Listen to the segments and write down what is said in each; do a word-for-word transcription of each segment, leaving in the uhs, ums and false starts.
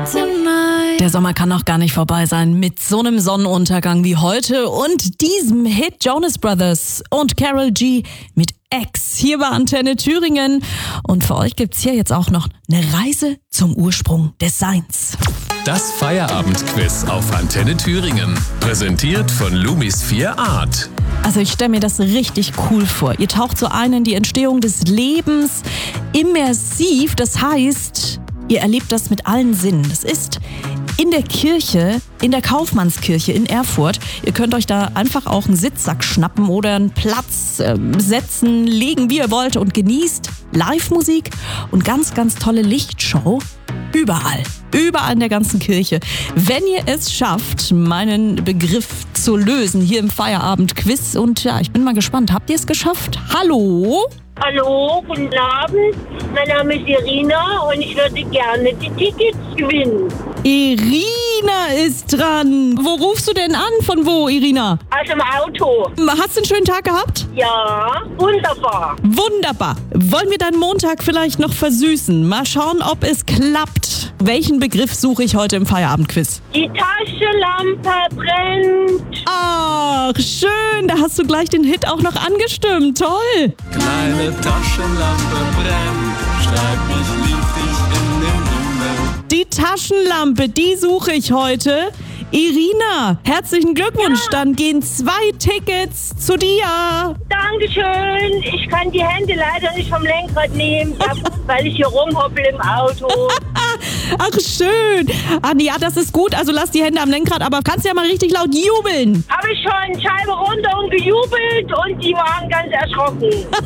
Der Sommer kann noch gar nicht vorbei sein mit so einem Sonnenuntergang wie heute und diesem Hit Jonas Brothers und Karol G mit X hier bei Antenne Thüringen. Und für euch gibt's hier jetzt auch noch eine Reise zum Ursprung des Seins. Das Feierabendquiz auf Antenne Thüringen. Präsentiert von Lumis vier Art. Also ich stelle mir das richtig cool vor. Ihr taucht so ein in die Entstehung des Lebens immersiv. Das heißt, ihr erlebt das mit allen Sinnen. Das ist in der Kirche, in der Kaufmannskirche in Erfurt. Ihr könnt euch da einfach auch einen Sitzsack schnappen oder einen Platz äh, setzen, legen, wie ihr wollt und genießt Live-Musik und ganz, ganz tolle Lichtshow. Überall, überall in der ganzen Kirche. Wenn ihr es schafft, meinen Begriff zu lösen hier im Feierabend-Quiz. Und ja, ich bin mal gespannt. Habt ihr es geschafft? Hallo? Hallo, guten Abend. Mein Name ist Irina und ich würde gerne die Tickets gewinnen. Irina ist dran. Wo rufst du denn an? Von wo, Irina? Aus dem Auto. Hast du einen schönen Tag gehabt? Ja, wunderbar. Wunderbar. Wollen wir deinen Montag vielleicht noch versüßen? Mal schauen, ob es klappt. Welchen Begriff suche ich heute im Feierabendquiz? Die Taschenlampe brennt. Ach, schön. Da hast du gleich den Hit auch noch angestimmt. Toll. Kleine Taschenlampe brennt, schreib mich, lieb dich in den Himmel. Die Taschenlampe, die suche ich heute. Irina, herzlichen Glückwunsch. Ja. Dann gehen zwei Tickets zu dir. Dankeschön. Ich kann die Hände leider nicht vom Lenkrad nehmen, weil ich hier rumhoppel im Auto. Ach, schön. Ah, ja, das ist gut. Also lass die Hände am Lenkrad, aber kannst ja mal richtig laut jubeln. Habe ich schon Scheibe runter und gejubelt und die waren ganz erschrocken.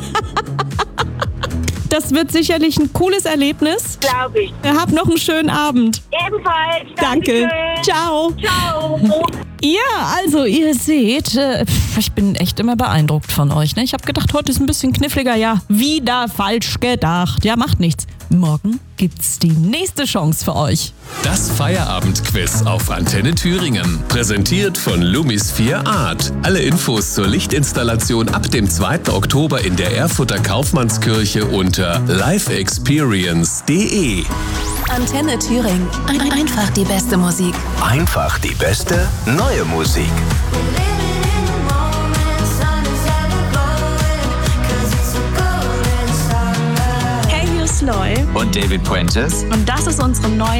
Das wird sicherlich ein cooles Erlebnis. Glaube ich. Hab noch einen schönen Abend. Ebenfalls. Danke. Dankeschön. Ciao. Ciao. Ja, also ihr seht, äh, ich bin echt immer beeindruckt von euch. Ne? Ich habe gedacht, heute ist ein bisschen kniffliger. Ja, wieder falsch gedacht. Ja, macht nichts. Morgen gibt's die nächste Chance für euch. Das Feierabendquiz auf Antenne Thüringen. Präsentiert von Lumis vier Art. Alle Infos zur Lichtinstallation ab dem zweiten Oktober in der Erfurter Kaufmannskirche unter live experience punkt de. Antenne Thüringen. Ein- Einfach die beste Musik. Einfach die beste neue Musik. Hey, hier ist Loy. Und David Puentes. Und das ist unsere neue